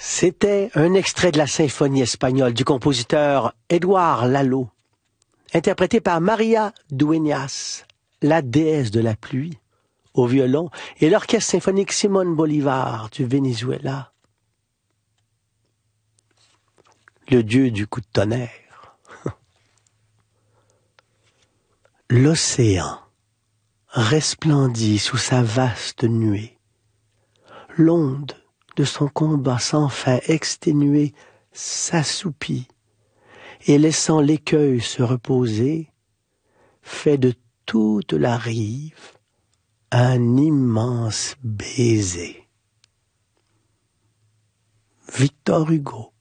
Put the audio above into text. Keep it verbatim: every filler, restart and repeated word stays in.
C'était un extrait de la symphonie espagnole du compositeur Édouard Lalo, interprété par Maria Dueñas, la déesse de la pluie, au violon, et l'orchestre symphonique Simón Bolívar du Venezuela, le dieu du coup de tonnerre. L'océan resplendit sous sa vaste nuée. L'onde de son combat sans fin exténué s'assoupit et laissant l'écueil se reposer, fait de toute la rive un immense baiser. Victor Hugo.